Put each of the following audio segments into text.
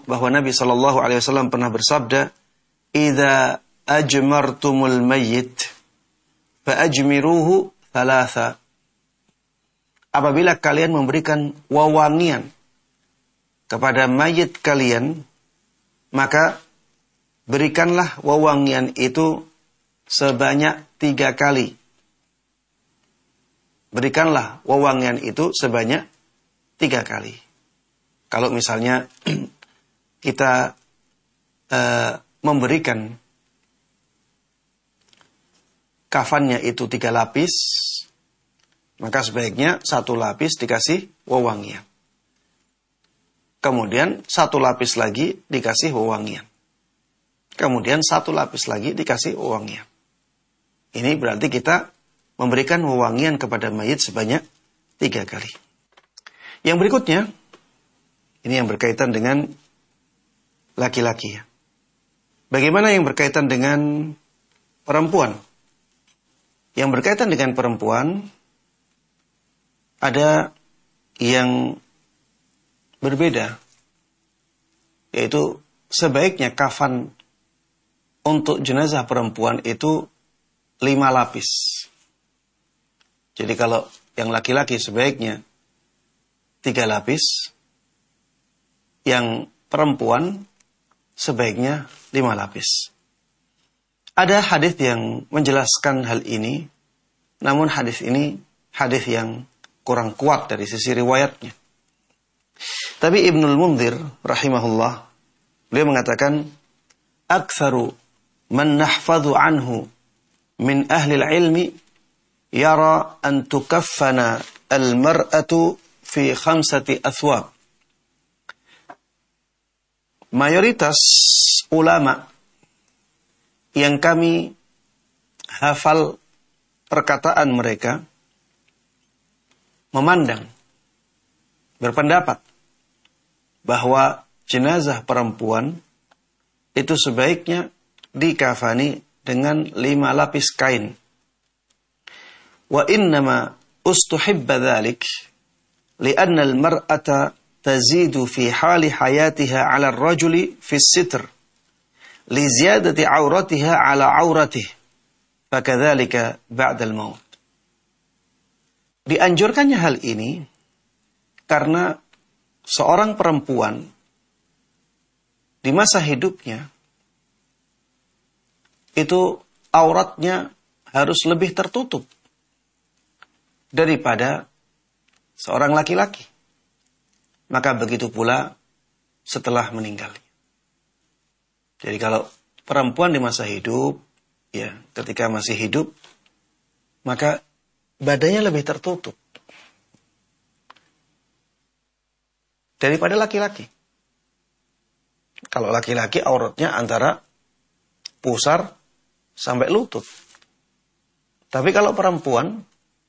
bahwa Nabi Shallallahu Alaihi Wasallam pernah bersabda, "Idza ajmartumul mayyit, fa ajmiruhu thalatha." Apabila kalian memberikan wewangian kepada mayit kalian, maka berikanlah wewangian itu sebanyak 3 kali. Berikanlah wewangian itu sebanyak 3 kali. Kalau misalnya kita memberikan kafannya itu 3 lapis, maka sebaiknya 1 lapis dikasih wewangian. Kemudian 1 lapis lagi dikasih wewangian. Kemudian 1 lapis lagi dikasih wewangian. Ini berarti kita memberikan wewangian kepada mayit sebanyak 3 kali. Yang berikutnya, ini yang berkaitan dengan laki-laki. Bagaimana yang berkaitan dengan perempuan? Yang berkaitan dengan perempuan, ada yang berbeda, yaitu sebaiknya kafan untuk jenazah perempuan itu 5 lapis. Jadi kalau yang laki-laki sebaiknya 3 lapis, yang perempuan sebaiknya 5 lapis. Ada hadis yang menjelaskan hal ini, namun hadis ini hadis yang kurang kuat dari sisi riwayatnya. Tapi Ibnul Munzir rahimahullah, beliau mengatakan, "Aktsaru man nahfadhu anhu min ahli ilmi yara an tukaffana al-mar'atu fi 5 athwab." Mayoritas ulama yang kami hafal perkataan mereka memandang, berpendapat bahwa jenazah perempuan itu sebaiknya dikafani dengan 5 lapis kain. Wa innama ustuhibba dhalik lianna al-mar'ata tazidu fi hali hayatiha 'ala ar-rajuli fi as-sitr li ziyadati 'auratiha 'ala 'auratih fakadzalika ba'da al-maut. Dianjurkannya hal ini karena seorang perempuan di masa hidupnya itu auratnya harus lebih tertutup daripada seorang laki-laki. Maka begitu pula setelah meninggal. Jadi kalau perempuan di masa hidup, ya ketika masih hidup, maka badannya lebih tertutup daripada laki-laki. Kalau laki-laki auratnya antara pusar sampai lutut. Tapi kalau perempuan,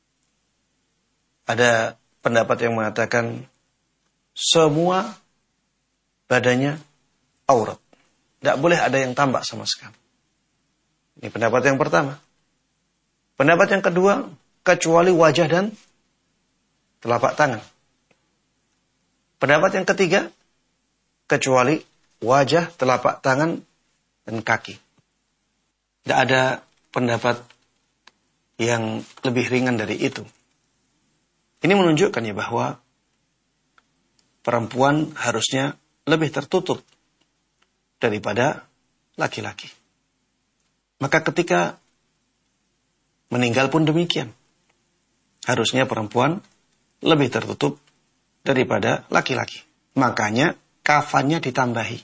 ada pendapat yang mengatakan semua badannya aurat. Tidak boleh ada yang tampak sama sekali. Ini pendapat yang pertama. Pendapat yang kedua, kecuali wajah dan telapak tangan. Pendapat yang ketiga, kecuali wajah, telapak tangan, dan kaki. Tidak ada pendapat yang lebih ringan dari itu. Ini menunjukkan ya bahwa perempuan harusnya lebih tertutup daripada laki-laki. Maka ketika meninggal pun demikian. Harusnya perempuan lebih tertutup daripada laki-laki. Makanya kafannya ditambahi.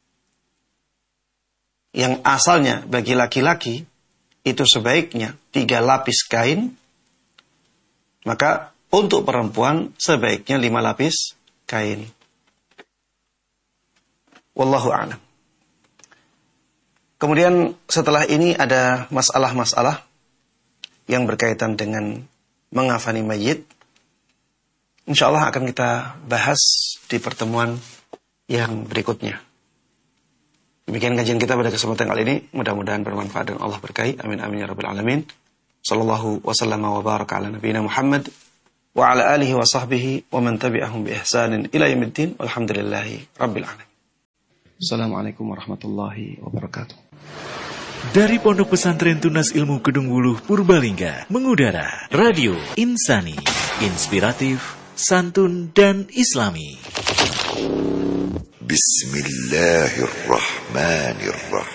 Yang asalnya bagi laki-laki itu sebaiknya 3 lapis kain, maka untuk perempuan sebaiknya 5 lapis kain. Wallahu a'lam. Kemudian setelah ini ada masalah-masalah yang berkaitan dengan mengafani mayit. InsyaAllah akan kita bahas di pertemuan yang berikutnya. Demikian kajian kita pada kesempatan kali ini. Mudah-mudahan bermanfaat dan Allah berkahi. Amin amin ya rabbal alamin. Sallallahu wasallam wa baraka ala nabiyina Muhammad wa ala alihi wa sahbihi wa man tabi'ahum bi ihsanin ila yaumiddin. Walhamdulillahi rabbil alamin. Assalamualaikum warahmatullahi wabarakatuh. Dari Pondok Pesantren Tunas Ilmu Kedung Wuluh Purbalingga mengudara Radio Insani, inspiratif, santun dan islami. Bismillahirrahmanirrahim.